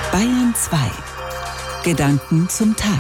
Bayern 2. Gedanken zum Tag.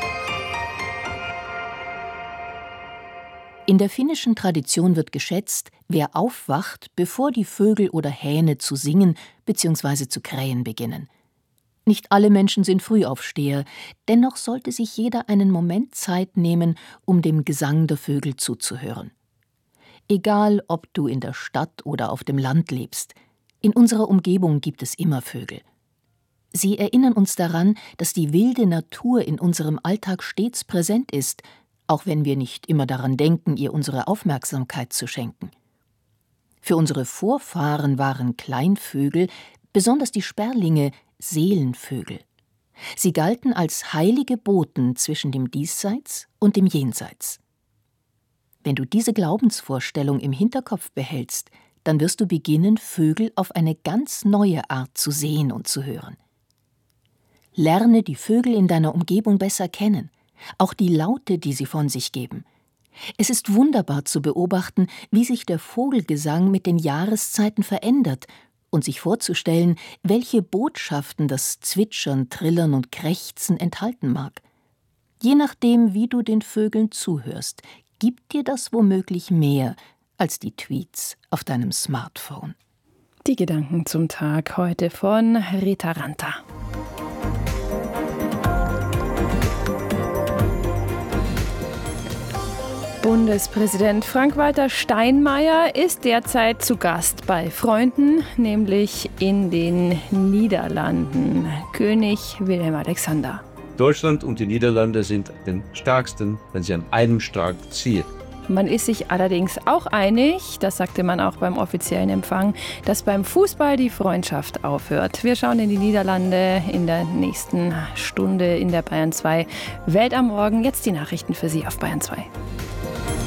In der finnischen Tradition wird geschätzt, wer aufwacht, bevor die Vögel oder Hähne zu singen bzw. zu krähen beginnen. Nicht alle Menschen sind Frühaufsteher, dennoch sollte sich jeder einen Moment Zeit nehmen, um dem Gesang der Vögel zuzuhören. Egal, ob du in der Stadt oder auf dem Land lebst, in unserer Umgebung gibt es immer Vögel. Sie erinnern uns daran, dass die wilde Natur in unserem Alltag stets präsent ist, auch wenn wir nicht immer daran denken, ihr unsere Aufmerksamkeit zu schenken. Für unsere Vorfahren waren Kleinvögel, besonders die Sperlinge, Seelenvögel. Sie galten als heilige Boten zwischen dem Diesseits und dem Jenseits. Wenn du diese Glaubensvorstellung im Hinterkopf behältst, dann wirst du beginnen, Vögel auf eine ganz neue Art zu sehen und zu hören. Lerne die Vögel in deiner Umgebung besser kennen, auch die Laute, die sie von sich geben. Es ist wunderbar zu beobachten, wie sich der Vogelgesang mit den Jahreszeiten verändert und sich vorzustellen, welche Botschaften das Zwitschern, Trillern und Krächzen enthalten mag. Je nachdem, wie du den Vögeln zuhörst, gibt dir das womöglich mehr als die Tweets auf deinem Smartphone. Die Gedanken zum Tag heute von Rita Ranta. Bundespräsident Frank-Walter Steinmeier ist derzeit zu Gast bei Freunden, nämlich in den Niederlanden. König Wilhelm Alexander. Deutschland und die Niederlande sind den stärksten, wenn sie an einem Strang ziehen. Man ist sich allerdings auch einig, das sagte man auch beim offiziellen Empfang, dass beim Fußball die Freundschaft aufhört. Wir schauen in die Niederlande in der nächsten Stunde in der Bayern 2 Welt am Morgen. Jetzt die Nachrichten für Sie auf Bayern 2.